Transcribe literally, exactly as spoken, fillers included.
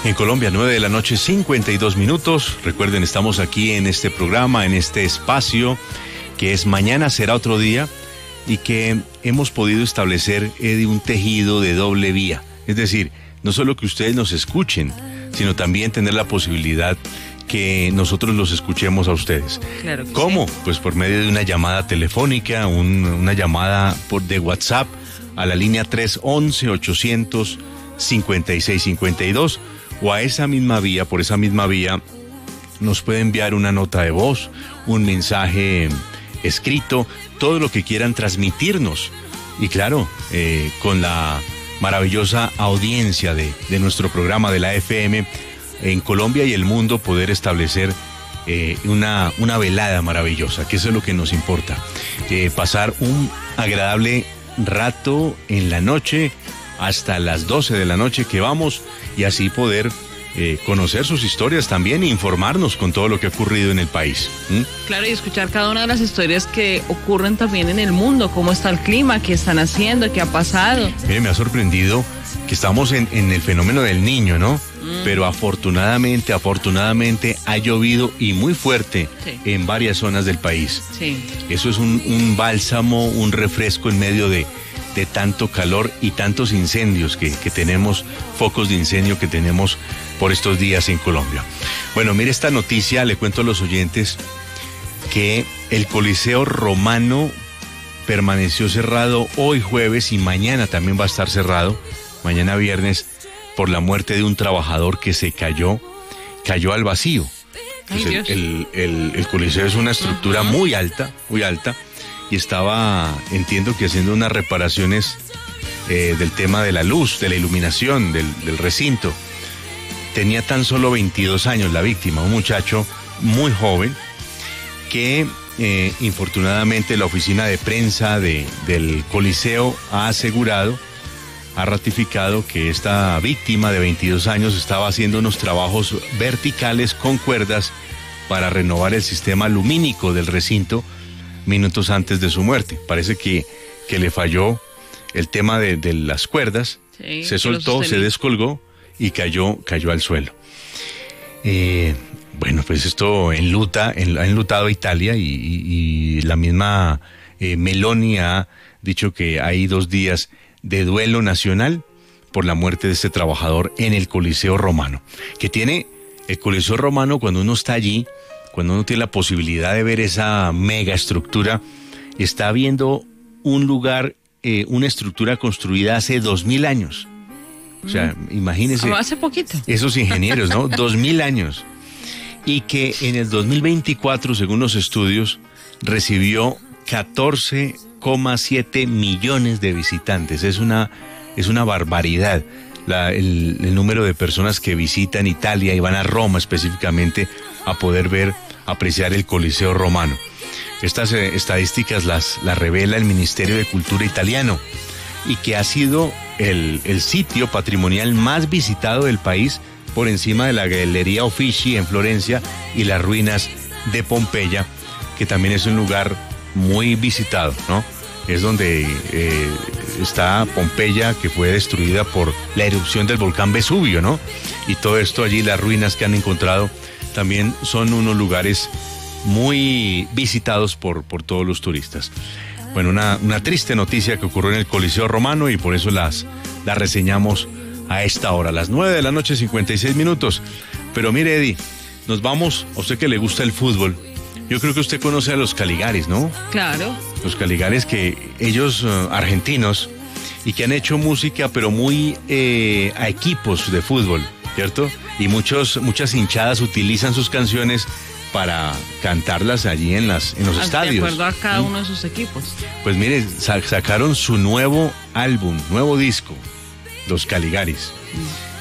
En Colombia, nueve de la noche, cincuenta y dos minutos. Recuerden, estamos aquí en este programa, en este espacio, que es Mañana será otro día, y que hemos podido establecer, Eddie, un tejido de doble vía. Es decir, no solo que ustedes nos escuchen, sino también tener la posibilidad que nosotros los escuchemos a ustedes. Claro que ¿Cómo? sí. Pues por medio de una llamada telefónica, un, una llamada por de WhatsApp a la línea tres once, ochocientos cincuenta y seis cincuenta y dos, o a esa misma vía, por esa misma vía, nos puede enviar una nota de voz, un mensaje escrito, todo lo que quieran transmitirnos. Y claro, eh, con la maravillosa audiencia de, de nuestro programa de la F M en Colombia y el mundo, poder establecer eh, una, una velada maravillosa, que eso es lo que nos importa. Eh, pasar un agradable rato en la noche, hasta las doce de la noche que vamos, y así poder eh, conocer sus historias también e informarnos con todo lo que ha ocurrido en el país. ¿Mm? Claro, y escuchar cada una de las historias que ocurren también en el mundo, cómo está el clima, qué están haciendo, qué ha pasado. Mire, me ha sorprendido que estamos en, en el fenómeno del Niño, ¿no? Mm. Pero afortunadamente, afortunadamente ha llovido y muy fuerte, sí, en varias zonas del país. Sí. Eso es un, un bálsamo, un refresco en medio de de tanto calor y tantos incendios que, que tenemos, focos de incendio que tenemos por estos días en Colombia. Bueno, mire esta noticia, le cuento a los oyentes que el Coliseo Romano permaneció cerrado hoy jueves y mañana también va a estar cerrado, mañana viernes, por la muerte de un trabajador que se cayó, cayó al vacío. Pues el, el, el, el Coliseo es una estructura uh-huh. muy alta, muy alta, y estaba, entiendo que haciendo unas reparaciones eh, del tema de la luz, de la iluminación del, del recinto. Tenía tan solo veintidós años la víctima, un muchacho muy joven que eh, infortunadamente la oficina de prensa de, del Coliseo ha asegurado, ha ratificado que esta víctima de veintidós años estaba haciendo unos trabajos verticales con cuerdas para renovar el sistema lumínico del recinto minutos antes de su muerte. Parece que, que le falló el tema de, de las cuerdas, sí, se soltó, se descolgó y cayó, cayó al suelo. Eh, bueno, pues esto enluta, en, ha enlutado a Italia y, y, y la misma eh, Meloni ha dicho que hay dos días de duelo nacional por la muerte de este trabajador en el Coliseo Romano, que tiene el Coliseo Romano, cuando uno está allí, cuando uno tiene la posibilidad de ver esa mega estructura, está viendo un lugar, eh, una estructura construida hace dos mil años. O sea, mm. imagínese. Hace poquito. Esos ingenieros, ¿no? Dos mil años. Y que en el dos mil veinticuatro, según los estudios, recibió catorce coma siete millones de visitantes. Es una, es una barbaridad. La, el, el número de personas que visitan Italia y van a Roma específicamente a poder ver, apreciar el Coliseo Romano. Estas eh, estadísticas las, las revela el Ministerio de Cultura italiano, y que ha sido el, el sitio patrimonial más visitado del país, por encima de la Galería Uffizi en Florencia y las ruinas de Pompeya, que también es un lugar muy visitado, ¿no? Es donde eh, está Pompeya, que fue destruida por la erupción del volcán Vesubio, ¿no? Y todo esto allí, las ruinas que han encontrado, también son unos lugares muy visitados por, por todos los turistas. Bueno, una, una triste noticia que ocurrió en el Coliseo Romano, y por eso las, las reseñamos a esta hora, a las nueve de la noche, cincuenta y seis minutos. Pero mire, Eddie, nos vamos, a usted que le gusta el fútbol, yo creo que usted conoce a los Caligaris, ¿no? Claro. Los Caligaris, que ellos, uh, argentinos, y que han hecho música, pero muy eh, a equipos de fútbol, ¿cierto? Y muchos, muchas hinchadas utilizan sus canciones para cantarlas allí en, las, en los de estadios. De acuerdo a cada uno de sus equipos. Pues mire, sacaron su nuevo álbum, nuevo disco, los Caligaris. Mm.